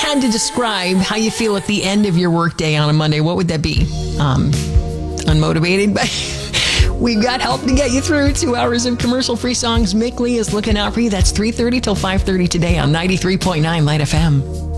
had to describe how you feel at the end of your workday on a Monday, what would that be? Unmotivated, but we've got help to get you through 2 hours of commercial-free songs. Mick Lee is looking out for you. That's 3:30 till 5:30 today on 93.9 Light FM.